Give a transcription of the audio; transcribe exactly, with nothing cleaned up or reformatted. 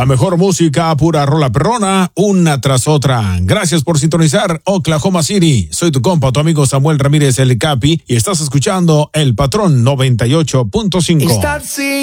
La mejor música, pura rola perrona, una tras otra. Gracias por sintonizar Oklahoma City. Soy tu compa, tu amigo Samuel Ramírez, el Capi, y estás escuchando El Patrón noventa y ocho punto cinco.